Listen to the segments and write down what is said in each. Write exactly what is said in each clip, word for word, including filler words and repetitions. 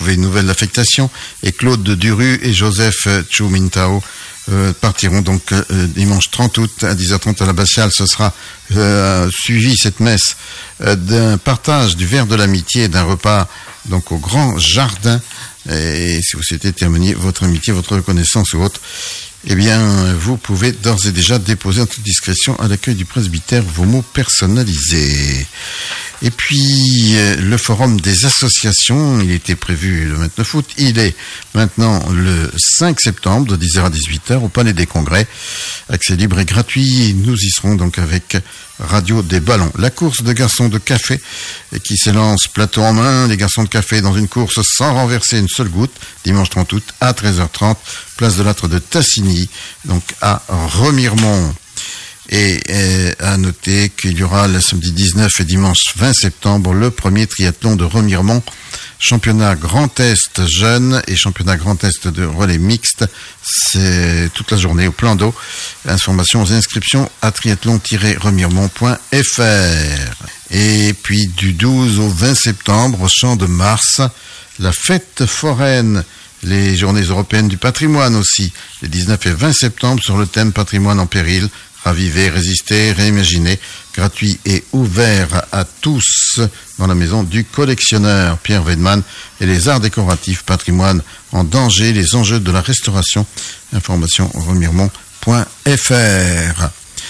trouver une nouvelle affectation. Et Claude Duru et Joseph Chumintao euh, partiront donc euh, dimanche trente août à dix heures trente à l'Abbatiale. Ce sera euh, suivi, cette messe, euh, d'un partage du verre de l'amitié et d'un repas donc au Grand Jardin. Et si vous souhaitez témoigner votre amitié, votre reconnaissance ou autre, eh bien, vous pouvez d'ores et déjà déposer en toute discrétion à l'accueil du presbytère vos mots personnalisés. Et puis, le forum des associations, il était prévu le vingt-neuf août, il est maintenant le cinq septembre de dix heures à dix-huit heures au Palais des Congrès. Accès libre et gratuit, nous y serons donc avec Radio des Ballons. La course de garçons de café qui s'élance plateau en main, les garçons de café dans une course sans renverser une seule goutte, dimanche trente août à treize heures trente, place de l'Âtre de Tassigny, donc à Remiremont. Et euh, à noter qu'il y aura le samedi dix-neuf et dimanche vingt septembre le premier triathlon de Remiremont, championnat Grand Est jeune et championnat Grand Est de relais mixte. C'est toute la journée au plan d'eau. Informations et inscriptions à triathlon tiret remiremont point f r. Et puis du douze au vingt septembre au Champ de Mars, la fête foraine. Les journées européennes du patrimoine aussi, les dix-neuf et vingt septembre sur le thème patrimoine en péril. Raviver, résister, réimaginer, gratuit et ouvert à tous dans la maison du collectionneur Pierre Weidmann et les arts décoratifs patrimoine en danger, les enjeux de la restauration. Information remiremont point f r.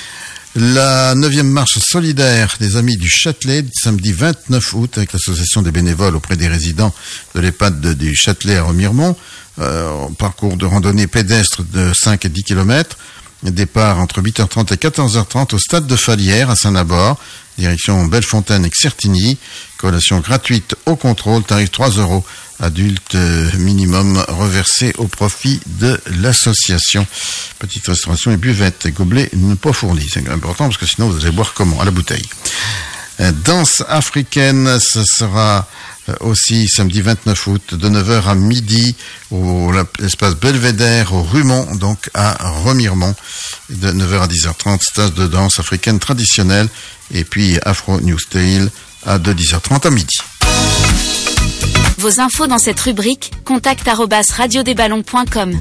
La neuvième marche solidaire des Amis du Châtelet, samedi vingt-neuf août, avec l'association des bénévoles auprès des résidents de l'EHPAD de, du Châtelet à Remiremont. Euh, parcours de randonnée pédestre de cinq et dix kilomètres. Départ entre huit heures trente et quatorze heures trente au stade de Falière à Saint-Nabord, direction Bellefontaine et Certigny. Collation gratuite au contrôle, tarif trois euros, adulte minimum reversé au profit de l'association. Petite restauration et buvette, et gobelets ne pas fournis. C'est important parce que sinon vous allez boire comment? À la bouteille. Danse africaine, ce sera aussi samedi vingt-neuf août de neuf heures à midi au l'espace Belvédère au Rumont, donc à Remiremont, de neuf heures à dix heures trente, stage de danse africaine traditionnelle, et puis Afro New Style à de dix heures trente à midi. Vos infos dans cette rubrique, contact arobase radio des ballons point com.